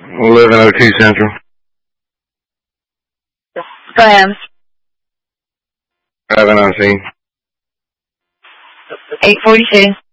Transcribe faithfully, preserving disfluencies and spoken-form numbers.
eleven oh two Central. Grams. Driving on scene. eight forty-two.